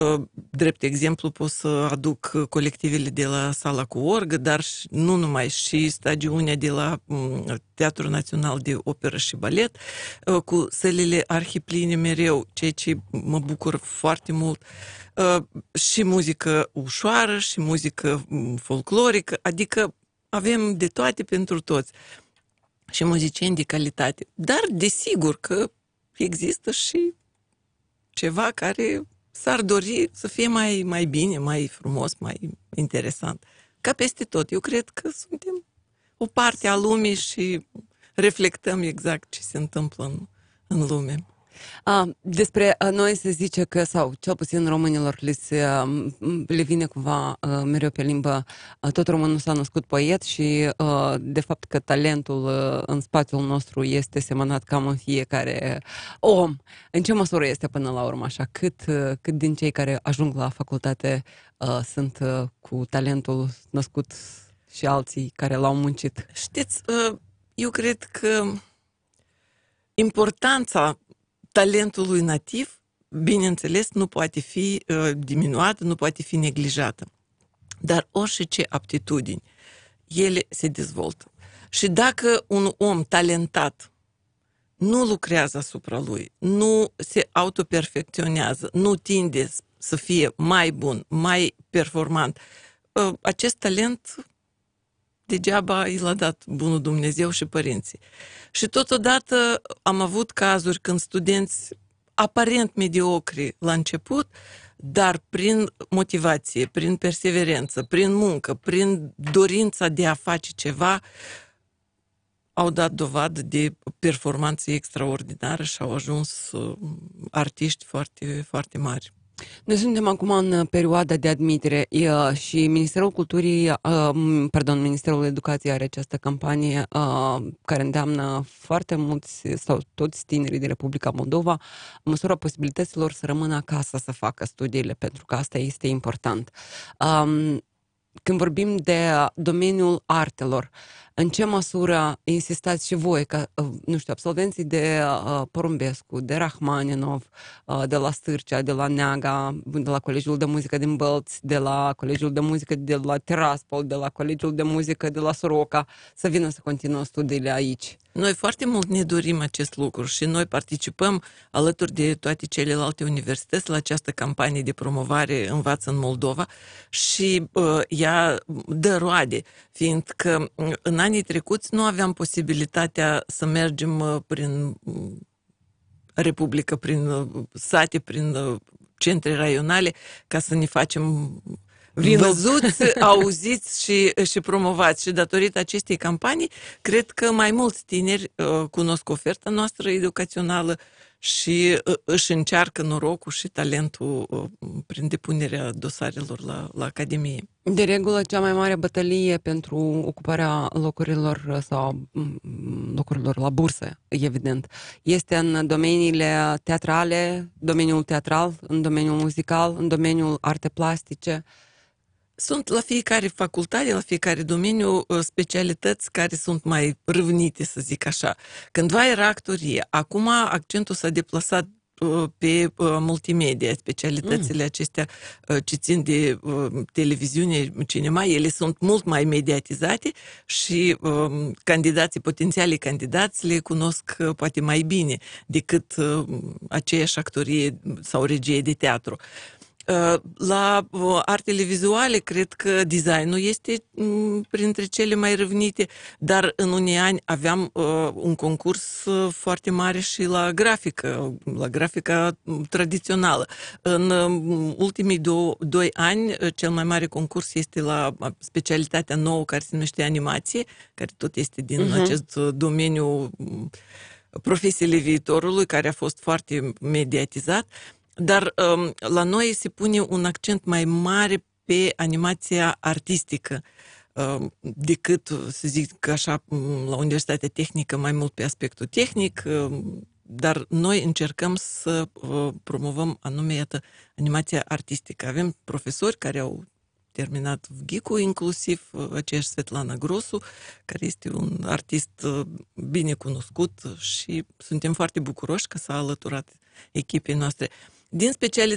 Drept exemplu pot să aduc colectivele de la Sala cu Orgă, dar nu numai, și stagiunea de la Teatrul Național de Operă și Balet, cu sălile arhipline mereu, ceea ce mă bucur foarte mult, și muzică ușoară, și muzică folclorică, adică avem de toate pentru toți. Și muzicieni de calitate. Dar, desigur că există și ceva care s-ar dori să fie mai bine, mai frumos, mai interesant. Ca peste tot. Eu cred că suntem o parte a lumii și reflectăm exact ce se întâmplă în lume. Despre noi se zice că, sau cel puțin românilor le vine cumva mereu pe limbă, tot românul s-a născut poet și de fapt că talentul în spațiul nostru este semănat cam în fiecare om. În ce măsură este până la urmă așa? Cât din cei care ajung la facultate sunt cu talentul născut și alții care l-au muncit? Știți, eu cred că importanța talentului nativ, bineînțeles, nu poate fi diminuată, nu poate fi neglijată. Dar orice aptitudini, ele se dezvoltă. Și dacă un om talentat nu lucrează asupra lui, nu se autoperfecționează, nu tinde să fie mai bun, mai performant, acest talent degeaba i l-a dat bunul Dumnezeu și părinții. Și totodată am avut cazuri când studenți aparent mediocri la început, dar prin motivație, prin perseverență, prin muncă, prin dorința de a face ceva, au dat dovadă de performanță extraordinară și au ajuns artiști foarte, foarte mari. Noi suntem acum în perioada de admitere și Ministerul Culturii, Ministerul Educației are această campanie care îndeamnă foarte mulți sau toți tinerii din Republica Moldova în măsura posibilităților să rămână acasă să facă studiile, pentru că asta este important. Când vorbim de domeniul artelor, în ce măsură insistați și voi, ca, nu știu, absolvenții de Porumbescu, de Rachmaninov, de la Stârcea, de la Neaga, de la Colegiul de Muzică din Bălți, de la Colegiul de Muzică de la Tiraspol, de la Colegiul de Muzică de la Soroca, să vină să continuă studiile aici? Noi foarte mult ne dorim acest lucru și noi participăm alături de toate celelalte universități la această campanie de promovare Învață în Moldova și ea dă roade, fiindcă în anii trecuți nu aveam posibilitatea să mergem prin Republică, prin sate, prin centre raionale, ca să ne facem văzuți, auziți și promovați. Și datorită acestei campanii, cred că mai mulți tineri cunosc oferta noastră educațională și își încearcă norocul și talentul prin depunerea dosarelor la Academie. De regulă, cea mai mare bătălie pentru ocuparea locurilor sau locurilor la bursă, evident, este în domeniile teatrale, domeniul teatral, în domeniul muzical, în domeniul arte plastice. Sunt la fiecare facultate, la fiecare domeniu, specialități care sunt mai râvnite, să zic așa. Cândva era actorie, acum accentul s-a deplasat pe multimedia, specialitățile acestea ce țin de televiziune, cinema, ele sunt mult mai mediatizate și potențialii candidați le cunosc poate mai bine decât aceeași actorie sau regie de teatru. La artele vizuale, cred că designul este printre cele mai râvnite, dar în unii ani aveam un concurs foarte mare și la grafica tradițională. În ultimii doi ani, cel mai mare concurs este la specialitatea nouă care se numește animație, care tot este din acest domeniu profesiile viitorului, care a fost foarte mediatizat. Dar la noi se pune un accent mai mare pe animația artistică decât, să zic așa, la Universitatea Tehnică mai mult pe aspectul tehnic, dar noi încercăm să promovăm anume, iată, animația artistică. Avem profesori care au terminat VGIC-ul, inclusiv aceeași Svetlana Grosu, care este un artist bine cunoscut și suntem foarte bucuroși că s-a alăturat echipei noastre. Din